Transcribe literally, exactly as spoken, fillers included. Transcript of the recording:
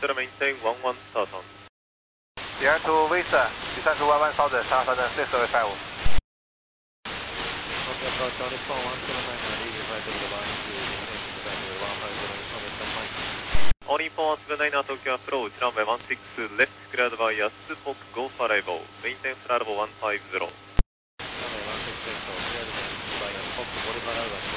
Vista maintain one one start on. Sierra to Vista, descend to one one thousand, South Southern six oh five. Okay, approach Charlie four one seven nine nine, leaving right over the line to runway one five zero, West line. Only four one seven nine nine Tokyo approach, runway one six two, left cleared by Yasu Fox Golf Arrival, maintain flight level one five zero. Runway one six zero, cleared by Yasu Fox Golf Arrival.